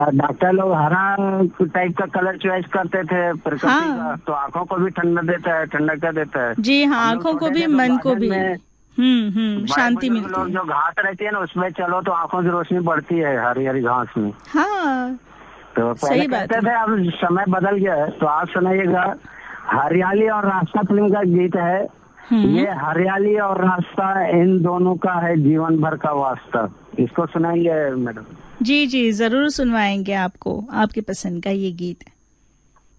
Doctor लोग हरा type का कलर चॉइस करते थे प्रकृति का, तो आंखों को भी ठंडा देता है, ठंडक देता है। जी हाँ, आंखों को भी, मन को भी शांति मिलती है। जो घास रहती है ना, उसमें चलो तो आंखों की रोशनी बढ़ती है हरी हरी घास में। हाँ, तो पहले कहते थे, अब समय बदल गया है। तो आप सुनाइएगा, हरियाली और रास्ता फिल्म का गीत है। ये हरियाली और रास्ता, इन दोनों का है जीवन भर का वास्ता। इसको सुनाइए मैडम। जी जी, जरूर सुनवाएंगे आपको, आपकी पसंद का ये गीत।